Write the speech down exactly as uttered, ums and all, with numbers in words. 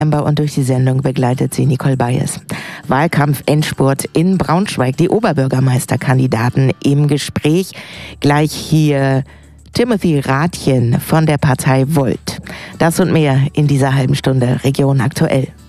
Und durch die Sendung begleitet sie Nicole Bayes. Wahlkampf-Endspurt in Braunschweig. Die Oberbürgermeisterkandidaten im Gespräch. Gleich hier Timothy Rathjen von der Partei Volt. Das und mehr in dieser halben Stunde Region aktuell.